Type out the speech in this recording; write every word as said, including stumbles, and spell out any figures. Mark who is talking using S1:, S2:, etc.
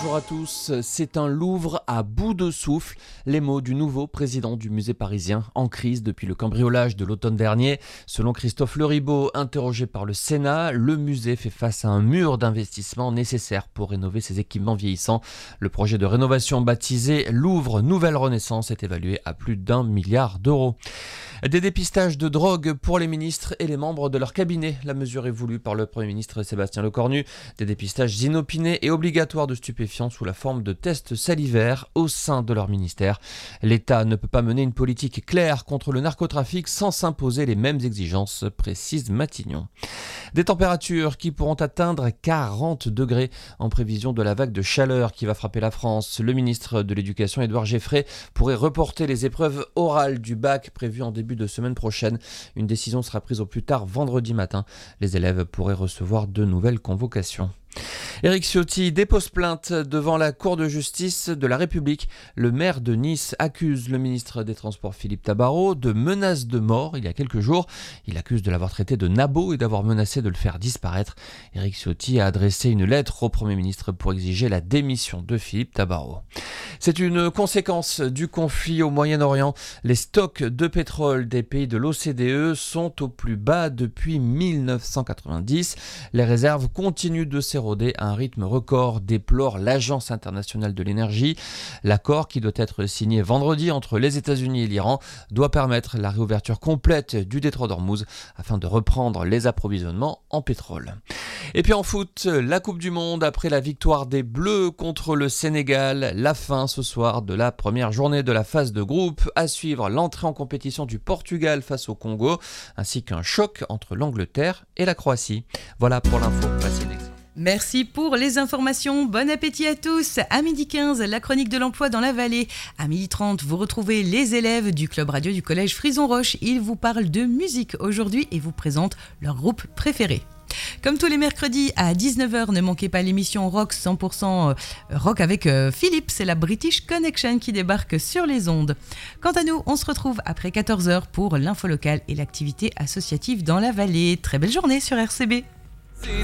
S1: bonjour à tous. C'est un Louvre à bout de souffle. Les mots du nouveau président du musée parisien, en crise depuis le cambriolage de l'automne dernier. Selon Christophe Leribaud, interrogé par le Sénat, le musée fait face à un mur d'investissement nécessaire pour rénover ses équipements vieillissants. Le projet de rénovation baptisé Louvre Nouvelle Renaissance est évalué à plus d'un milliard d'euros. Des dépistages de drogue pour les ministres et les membres de leur cabinet. La mesure est voulue par le Premier ministre Sébastien Lecornu. Des dépistages inopinés et obligatoires de stupéfiants sous la forme de tests salivaires au sein de leur ministère. L'État ne peut pas mener une politique claire contre le narcotrafic sans s'imposer les mêmes exigences, précise Matignon. Des températures qui pourront atteindre quarante degrés en prévision de la vague de chaleur qui va frapper la France. Le ministre de l'Éducation, Édouard Geffray, pourrait reporter les épreuves orales du bac prévues en début de semaine prochaine. Une décision sera prise au plus tard vendredi matin. Les élèves pourraient recevoir de nouvelles convocations. Éric Ciotti dépose plainte devant la Cour de justice de la République. Le maire de Nice accuse le ministre des Transports Philippe Tabarot de menaces de mort il y a quelques jours. Il accuse de l'avoir traité de nabo et d'avoir menacé de le faire disparaître. Éric Ciotti a adressé une lettre au Premier ministre pour exiger la démission de Philippe Tabarot. C'est une conséquence du conflit au Moyen-Orient. Les stocks de pétrole des pays de l'O C D E sont au plus bas depuis mille neuf cent quatre-vingt-dix. Les réserves continuent de s'éroder à un rythme record, déplore l'Agence internationale de l'énergie. L'accord, qui doit être signé vendredi entre les États-Unis et l'Iran, doit permettre la réouverture complète du détroit d'Ormuz afin de reprendre les approvisionnements en pétrole. Et puis en foot, la Coupe du Monde après la victoire des Bleus contre le Sénégal. La fin ce soir de la première journée de la phase de groupe. À suivre l'entrée en compétition du Portugal face au Congo, ainsi qu'un choc entre l'Angleterre et la Croatie. Voilà pour l'info. Passez une excellente.
S2: Merci pour les informations. Bon appétit à tous. À midi quinze, la chronique de l'emploi dans la vallée. À midi trente, vous retrouvez les élèves du club radio du collège Frison-Roche. Ils vous parlent de musique aujourd'hui et vous présentent leur groupe préféré. Comme tous les mercredis à dix-neuf heures, ne manquez pas l'émission Rock cent pour cent Rock avec Philippe. C'est la British Connection qui débarque sur les ondes. Quant à nous, on se retrouve après quatorze heures pour l'info locale et l'activité associative dans la vallée. Très belle journée sur R C B.